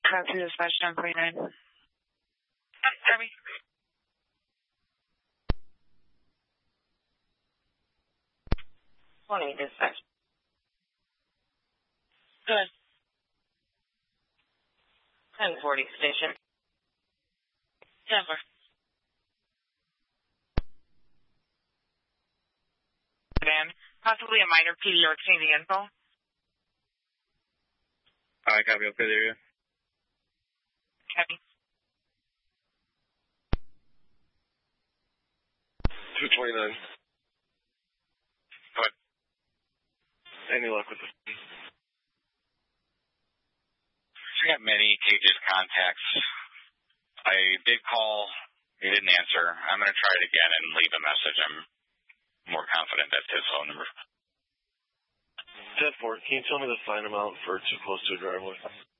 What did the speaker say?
Copy dispatch 949. Debbie. Morning dispatch. Good. 1040 station. Denver. Possibly a minor PD or changing info. Alright, copy. Okay, there you go. Copy. 229. What? Any luck with this? I got many Cage's contacts. I did call. He didn't answer. I'm going to try it again and leave a message. I'm more confident that's his phone number. 10-4, can you tell me the fine amount for too close to a driveway?